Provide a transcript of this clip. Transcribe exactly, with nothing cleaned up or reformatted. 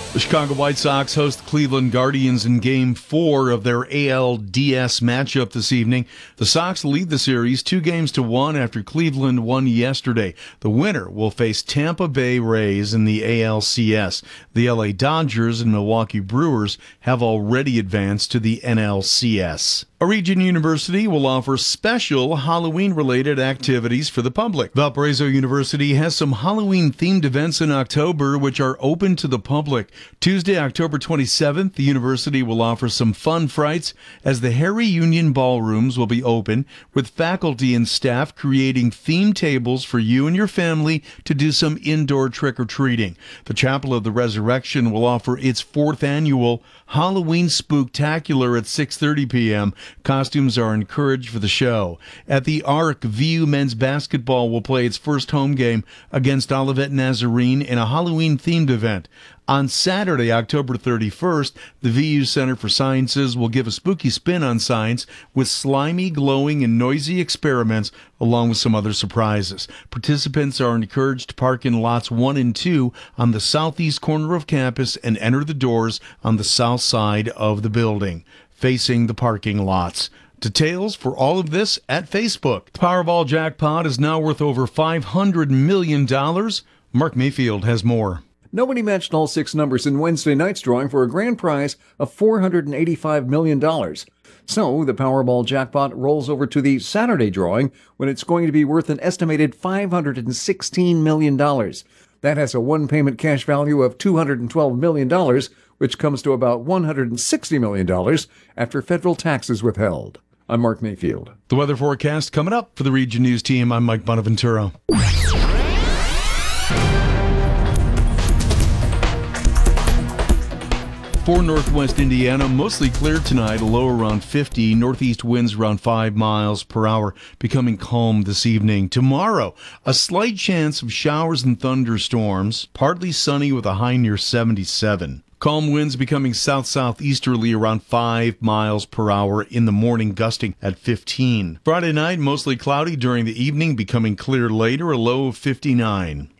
The Chicago White Sox host the Cleveland Guardians in Game four of their A L D S matchup this evening. The Sox lead the series two games to one after Cleveland won yesterday. The winner will face Tampa Bay Rays in the A L C S. The L A Dodgers and Milwaukee Brewers have already advanced to the N L C S. A Region University will offer special Halloween-related activities for the public. Valparaiso University has some Halloween-themed events in October which are open to the public. Tuesday, October twenty-seventh, the university will offer some fun frights as the Harry Union ballrooms will be open, with faculty and staff creating themed tables for you and your family to do some indoor trick-or-treating. The Chapel of the Resurrection will offer its fourth annual Halloween Spooktacular at six thirty p.m. Costumes are encouraged for the show. At the Arc, V U men's basketball will play its first home game against Olivet Nazarene in a Halloween-themed event. On Saturday, October thirty-first, the V U Center for Sciences will give a spooky spin on science with slimy, glowing, and noisy experiments, along with some other surprises. Participants are encouraged to park in lots one and two on the southeast corner of campus and enter the doors on the south side of the building, facing the parking lots. Details for all of this at Facebook. The Powerball jackpot is now worth over five hundred million dollars. Mark Mayfield has more. Nobody matched all six numbers in Wednesday night's drawing for a grand prize of four hundred eighty-five million dollars. So the Powerball jackpot rolls over to the Saturday drawing when it's going to be worth an estimated five hundred sixteen million dollars. That has a one-payment cash value of two hundred twelve million dollars, which comes to about one hundred sixty million dollars after federal taxes withheld. I'm Mark Mayfield. The weather forecast coming up for the Region News team. I'm Mike Bonaventura. For northwest Indiana, mostly clear tonight, a low around fifty, northeast winds around five miles per hour, becoming calm this evening. Tomorrow, a slight chance of showers and thunderstorms, partly sunny with a high near seventy-seven. Calm winds becoming south-southeasterly around five miles per hour in the morning, gusting at fifteen. Friday night, mostly cloudy during the evening, becoming clear later, a low of fifty-nine.